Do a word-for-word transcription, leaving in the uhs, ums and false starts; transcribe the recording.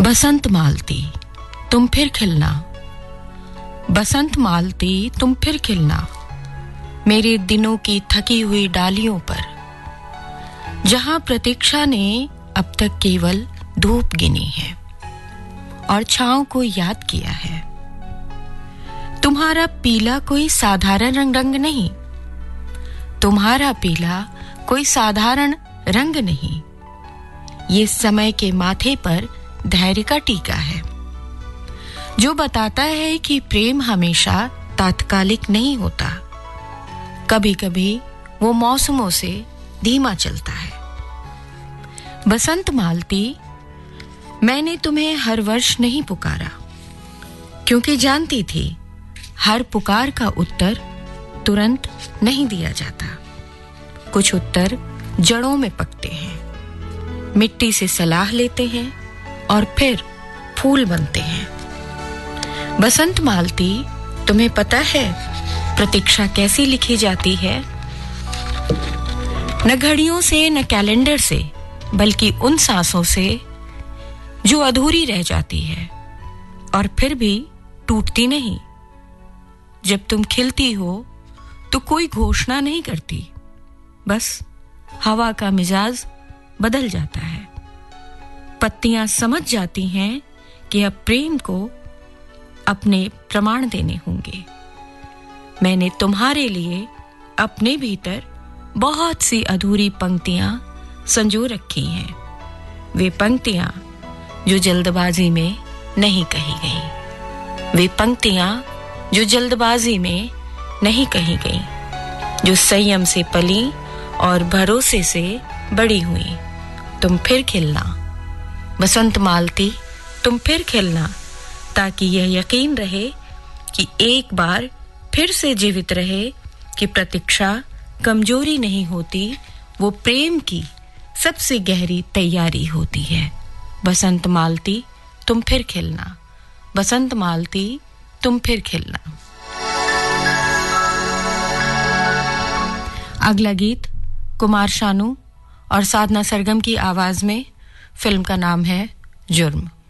बसंत मालती तुम फिर खिलना, बसंत मालती तुम फिर खिलना, मेरे दिनों की थकी हुई डालियों पर, जहां प्रतीक्षा ने अब तक केवल धूप गिनी है और छांव को याद किया है। तुम्हारा पीला कोई साधारण रंग रंग नहीं, तुम्हारा पीला कोई साधारण रंग नहीं, ये समय के माथे पर धैर्य का टीका है, जो बताता है कि प्रेम हमेशा तात्कालिक नहीं होता, कभी कभी वो मौसमों से धीमा चलता है। बसंत मालती, मैंने तुम्हें हर वर्ष नहीं पुकारा, क्योंकि जानती थी हर पुकार का उत्तर तुरंत नहीं दिया जाता। कुछ उत्तर जड़ों में पकते हैं, मिट्टी से सलाह लेते हैं और फिर फूल बनते हैं। बसंत मालती, तुम्हें पता है प्रतीक्षा कैसी लिखी जाती है? न घड़ियों से न कैलेंडर से, बल्कि उन सांसों से जो अधूरी रह जाती है और फिर भी टूटती नहीं। जब तुम खिलती हो तो कोई घोषणा नहीं करती, बस हवा का मिजाज बदल जाता है। पत्तियां समझ जाती हैं कि अब प्रेम को अपने प्रमाण देने होंगे। मैंने तुम्हारे लिए अपने भीतर बहुत सी अधूरी पंक्तियां संजो रखी हैं, वे पंक्तियां जो जल्दबाजी में नहीं कही गई, वे पंक्तियां जो जल्दबाजी में नहीं कही गई, जो संयम से पली और भरोसे से बड़ी हुई। तुम फिर खिलना बसंत मालती, तुम फिर खिलना, ताकि यह यकीन रहे कि एक बार फिर से जीवित रहे कि प्रतीक्षा कमजोरी नहीं होती, वो प्रेम की सबसे गहरी तैयारी होती है। बसंत मालती, तुम फिर खिलना, बसंत मालती, तुम फिर खिलना। अगला गीत कुमार शानू और साधना सरगम की आवाज में, फिल्म का नाम है जुर्म।